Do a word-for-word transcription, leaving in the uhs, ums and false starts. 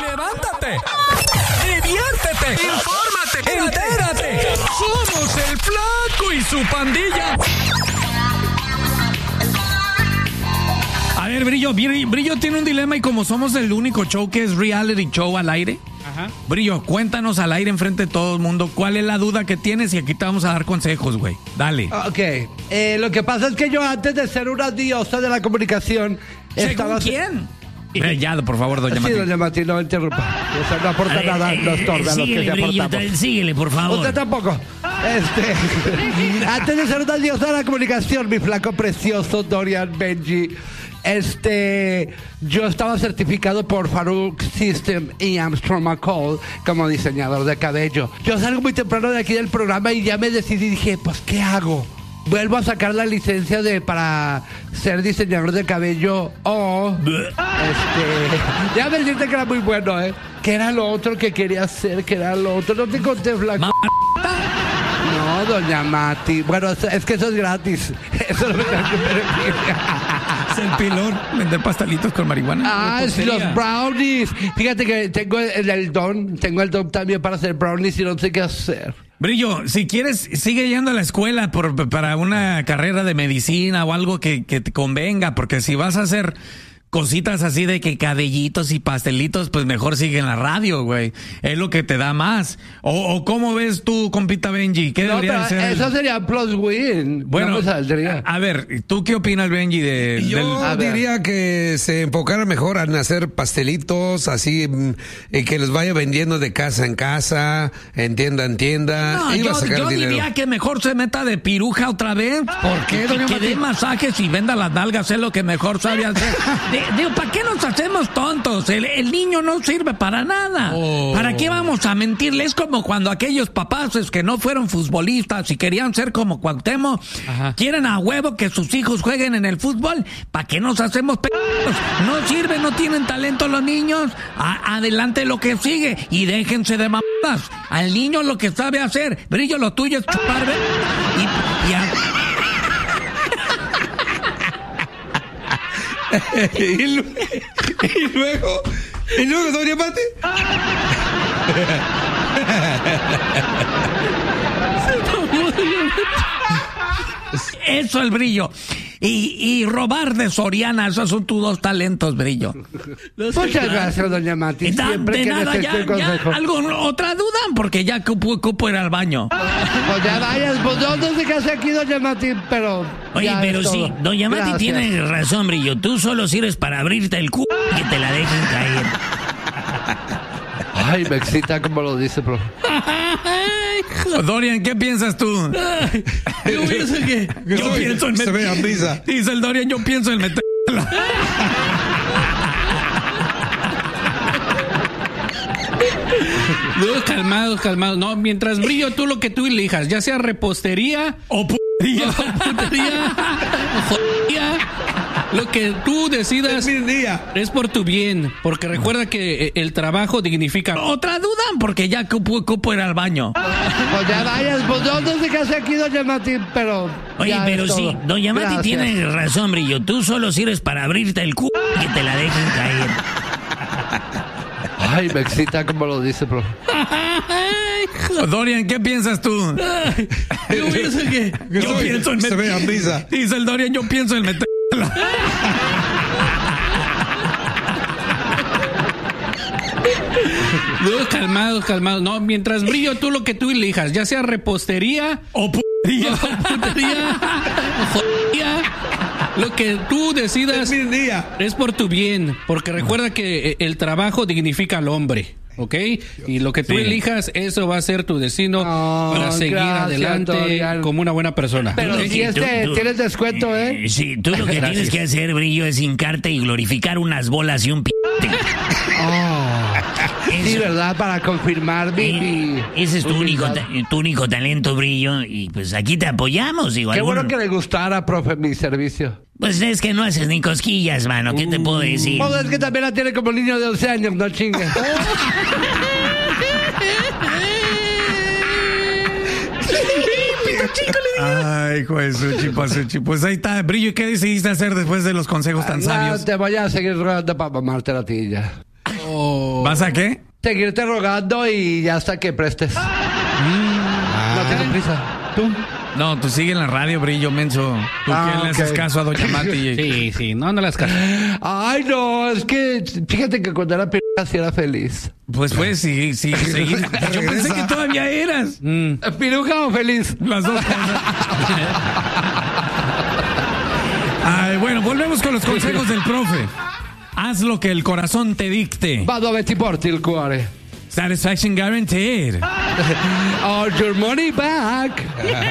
levántate, diviértete, infórmate, entérate. Somos el Flaco y su pandilla. A ver, Brillo, Brillo tiene un dilema y como somos el único show que es reality show al aire, ajá. Brillo, cuéntanos al aire enfrente de todo el mundo cuál es la duda que tienes y aquí te vamos a dar consejos, güey. Dale. Ok, eh, lo que pasa es que yo antes de ser una diosa de la comunicación... ¿Según estaba... quién? Eh, ya, por favor, doña Mati. Sí, doña Mati, no interrumpa. O sea, no aporta ver, nada, no estorba eh, lo que te Brillo, aportamos. Síguele, por favor. Usted tampoco. Este, antes de ser una diosa de la comunicación, mi flaco precioso Dorian Benji, este, yo estaba certificado por Farouk System y Armstrong McCall como diseñador de cabello. Yo salgo muy temprano de aquí del programa y ya me decidí, dije, pues, ¿qué hago? Vuelvo a sacar la licencia de para ser diseñador de cabello o este, ya me dijiste que era muy bueno, ¿eh? Que era lo otro que quería hacer, que era lo otro. No te conté, flaco. No, doña Mati. Bueno, es que eso es gratis. Eso no me tengo que permitir. Es el pilón, vender pastelitos con marihuana. Ah, es los brownies. Fíjate que tengo el, el don, tengo el don también para hacer brownies y no sé qué hacer. Brillo, si quieres, sigue yendo a la escuela por, para una carrera de medicina o algo que, que te convenga, porque si vas a hacer cositas así de que cabellitos y pastelitos, pues mejor sigue en la radio, güey. Es lo que te da más. O, o ¿cómo ves tú, compita Benji? ¿Qué no, debería ser? Eso sería plus win. Bueno, no saldría. A ver, ¿tú qué opinas, Benji? De, Yo del... diría que se enfocara mejor en hacer pastelitos, así, eh, que los vaya vendiendo de casa en casa, en tienda en tienda. No, Iba yo, a sacar yo dinero. diría que mejor se meta de piruja otra vez. ¿Por qué? Que, que dé masajes y venda las nalgas, es lo que mejor sabe hacer. De, Digo, ¿para qué nos hacemos tontos? El, el niño no sirve para nada. Oh. ¿Para qué vamos a mentirle? Es como cuando aquellos papás es que no fueron futbolistas y querían ser como Cuauhtémoc, ajá, quieren a huevo que sus hijos jueguen en el fútbol. ¿Para qué nos hacemos p***os? No sirven, no tienen talento los niños. A, adelante lo que sigue y déjense de mamadas. Al niño lo que sabe hacer, Brillo, lo tuyo es chupar, ¿ves? Y, y a... y, luego, y luego, y luego, doña Mati. Eso el Brillo. Y, y robar de Soriana, esos son tus dos talentos, Brillo. Muchas gracias, doña Mati. Da, Siempre de que nada, ya, ya, algo, otra duda, porque ya cupo, cupo ir al baño. Pues ya vayas, pues ¿dónde se casa aquí, doña Mati? Pero. Oye, pero sí, doña Mati gracias. Tiene razón, Brillo. Tú solo sirves para abrirte el cu y que te la dejen caer. Ay, me excita como lo dice, bro. Dorian, ¿qué piensas tú? Ay, yo pienso que... Yo soy, pienso en... Se ve a prisa. Dice el Dorian, yo pienso en meterla. No, calmados, calmados. No, mientras Brillo, tú lo que tú elijas, ya sea repostería o putería, o putería, o jodería, lo que tú decidas es, día. es por tu bien, porque recuerda que el trabajo dignifica. Otra duda, porque ya cupo, cupo ir al baño. Pues ya vayas, pues ¿dónde se casa aquí, doña Mati? Pero. Oye, pero sí, doña Mati gracias. Tiene razón, Brillo. Tú solo sirves para abrirte el cu y que te la dejen caer. Ay, me excita como lo dice, bro. Dorian, ¿qué piensas tú? Ay, yo pienso que... Yo soy, pienso en meter... Se ve a prisa. Dice el Dorian, yo pienso en meterla. No, calmados, calmados. No, mientras Brillo, tú lo que tú elijas, ya sea repostería o putería, o putería, o jodería, lo que tú decidas es, día. es por tu bien, porque recuerda que el trabajo dignifica al hombre. ¿Ok? Y lo que tú sí. elijas, eso va a ser tu destino oh, para seguir gracias, adelante Dorian. Como una buena persona. Pero ¿okay? si este, tú, tú, tienes descuento, ¿eh? Sí, tú lo que gracias. Tienes que hacer, Brillo, es hincarte y glorificar unas bolas y un p***. Oh, sí, ¿verdad? Para confirmar mi... Eh, ese es tu único, ta- tu único talento, Brillo, y pues aquí te apoyamos. Igual. Qué alguno... bueno que le gustara, profe, mi servicio. Pues es que no haces ni cosquillas, mano. ¿Qué te puedo decir? Oh, es que también la tiene como niño de once años, no chingues. Ay, hijo de su chipo, su chipo. Pues ahí está, Brillo. ¿Qué decidiste hacer después de los consejos tan no, sabios? Te voy a seguir rogando para mamarte la tilla. Oh. ¿Vas a qué? Seguirte rogando y hasta que prestes. Mm. Ah. No tienes prisa. ¿Tú? No, tú sigue en la radio, Brillo, menso. ¿Tú ah, quién le haces okay. caso a Doña Mati? Sí, sí, no, no le haces caso. Ay, no, es que fíjate que cuando era piruja sí era feliz. Pues pues, sí, sí, sí. Yo pensé que todavía eras. Mm. ¿Piruja o feliz? Las dos cosas. Ay, bueno, volvemos con los consejos del profe. Haz lo que el corazón te dicte. Vado a ti porti il cuore. Satisfaction guaranteed. Or your money back.